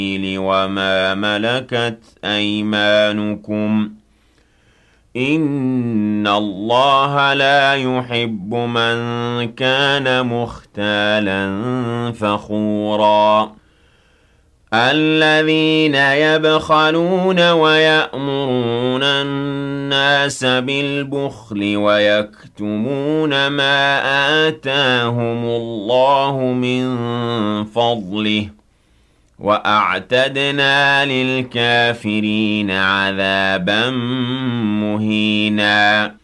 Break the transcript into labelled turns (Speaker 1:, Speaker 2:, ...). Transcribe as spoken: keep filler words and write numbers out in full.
Speaker 1: وما ملكت أيمانكم إن الله لا يحب من كان مختالا فخورا الذين يبخلون ويأمرون الناس بالبخل ويكتمون ما آتاهم الله من فضله وأعتدنا للكافرين عذابا مهينا